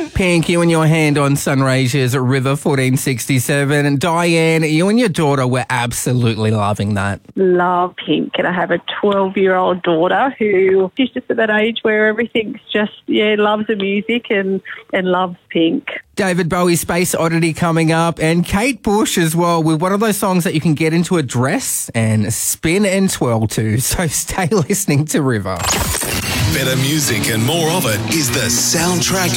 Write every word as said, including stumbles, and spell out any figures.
Pink, you and your hand on Sunraysia's River fourteen sixty-seven. And Diane, you and your daughter were absolutely loving that. Love Pink, and I have a twelve-year-old daughter who she's just at that age where everything's just, yeah, loves the music and, and loves Pink. David Bowie, Space Oddity coming up, and Kate Bush as well, with one of those songs that you can get into a dress and spin and twirl to. So stay listening to River. Better music and more of it is the Soundtrack